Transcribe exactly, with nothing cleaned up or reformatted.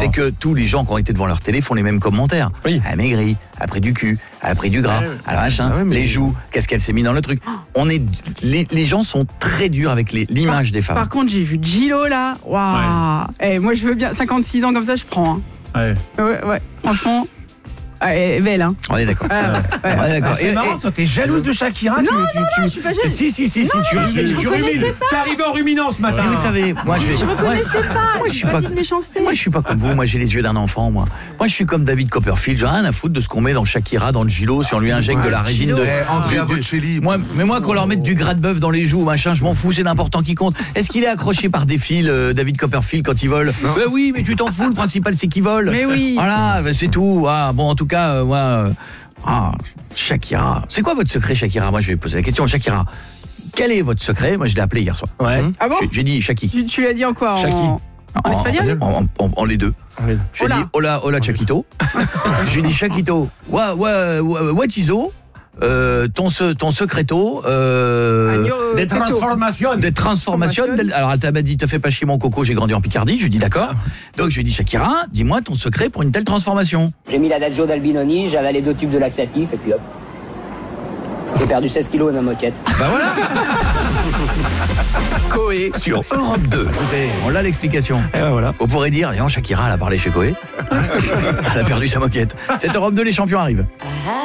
C'est que tous les gens qui ont été devant leur télé font les mêmes commentaires. Oui. Elle a maigri, elle a pris du cul, elle a pris du gras, Ouais. elle a machin, Ah ouais, mais- les joues, qu'est-ce qu'elle s'est mis dans le truc. On est, les, les gens sont très durs avec les- l'image des femmes. Par contre, j'ai vu Gilo là. Waouh. Eh, moi, je veux bien cinquante-six ans comme ça, je prends. Hein. Ouais. Ouais, ouais. Franchement, ah, elle est belle, hein. On est d'accord. Ah, ouais, ouais. On est d'accord. Ah, c'est Et- marrant, et- ça, t'es jalouse de Shakira. Non, tu, non, tu, non, tu- je suis pas jalouse. Si, si, si, si, tu, non, tu, je tu reconnaissais rumines. pas. T'es arrivé en ruminant ce matin. Mais vous savez, moi je vais. Je reconnaissais pas. Moi, je J'ai suis pas pas- dit de méchanceté. Moi, je suis pas comme vous. Moi, j'ai les yeux d'un enfant, moi. Moi, je suis comme David Copperfield. J'ai rien à foutre de ce qu'on met dans Shakira, dans le Gilo, si on lui injecte Ouais, de la résine de. Eh, Andrea du- du- Bocelli. Moi, mais moi, qu'on leur mette du gras de bœuf dans les joues, machin, je m'en fous, c'est n'importe qui compte. Est-ce qu'il est accroché par des fils, euh, David Copperfield, quand il vole? Ben oui, mais tu t'en fous. Le principal, c'est qu'il vole. Mais oui. Voilà, ben c'est tout. Ah, bon, en tout cas, euh, moi, euh, ah, Shakira. C'est quoi votre secret, Shakira? Moi, je vais poser la question, Shakira. Quel est votre secret? Moi, je l'ai appelé hier soir. Ouais. Ah bon? J'ai- J'ai dit Shaki. Tu, tu l'as dit en quoi? Shaki. En, en espagnol? en, en- en les deux. Ouais. J'ai Hola. dit hola, hola Chaquito. J'ai dit Chaquito, wa, wa, wa, what is it? Euh, ton, se- ton secreto euh, Agno, Des Teto. transformations. des transformations. Transformation. Alors elle t'a dit te fais pas chier mon coco, j'ai grandi en Picardie. Je lui dis d'accord. Donc je lui dis Shakira, dis-moi ton secret pour une telle transformation. J'ai mis l'adagio d'Albinoni, j'ai avalé deux tubes de laxatif et puis hop. J'ai perdu seize kilos et ma moquette. Bah voilà. Coé sur Europe deux. Écoutez, on l'a l'explication. Et ben voilà. On pourrait dire, non, Shakira elle a parlé chez Coé. Elle a perdu sa moquette. Cette Europe deux, les champions arrivent. I